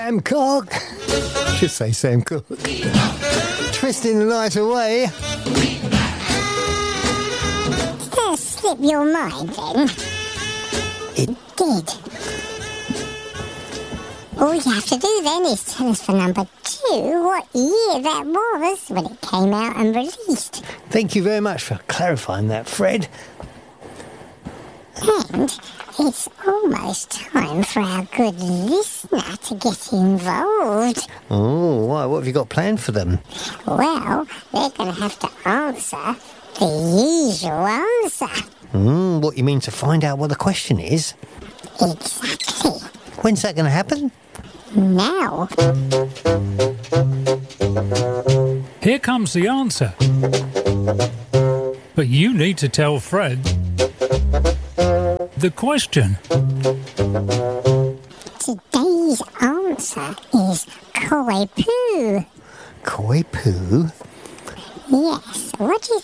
Sam Cock. Should say Sam Cook. Twisting the night away. Slip your mind then. It Did. All you have to do then is tell us for number 2 what year that was when it came out and released. Thank you very much for clarifying that, Fred. And it's almost time for our good listener to get involved. Oh, why? What have you got planned for them? Well, they're going to have to answer the usual answer. What you mean, to find out what the question is? Exactly. When's that going to happen? Now. Here comes the answer. But you need to tell Fred the question. Today's answer is Koi Poo. Koi Poo? Yes, what do you